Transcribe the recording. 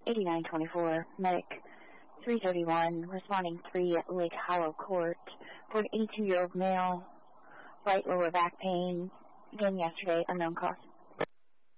8924, medic 331, responding 3 at Lake Hollow Court for an 82-year-old male, right lower back pain, again yesterday, unknown cause.